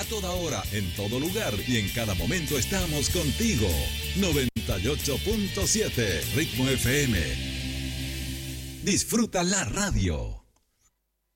toda hora, en todo lugar y en cada momento estamos contigo. 98.7 Ritmo FM. Disfruta la radio.